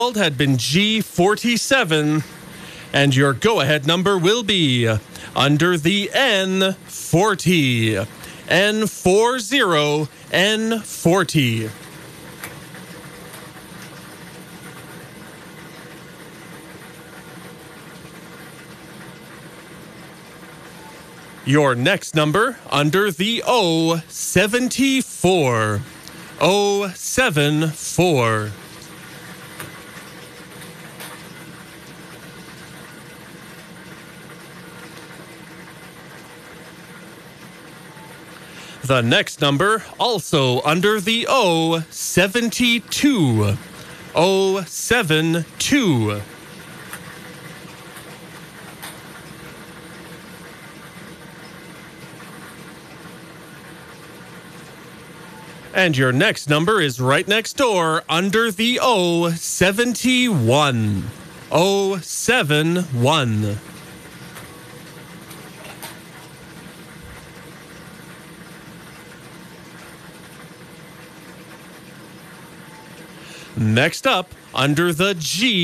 had been G47, and your go-ahead number will be under the N40. N40, N40. Your next number under the O74. O74. The next number also under the O72. O72. And your next number is right next door under the O71. O71. Next up, under the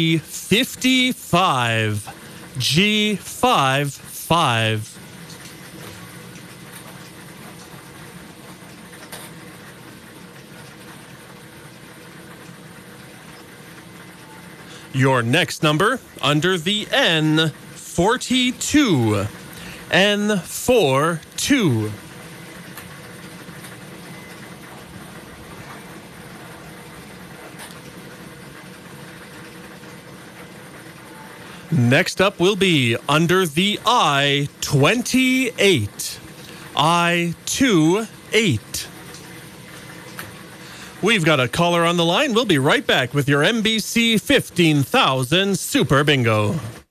G55. G55. Your next number under the N42. N42. Next up will be under the I28. I28. We've got a caller on the line. We'll be right back with your NBC 15,000 Super Bingo.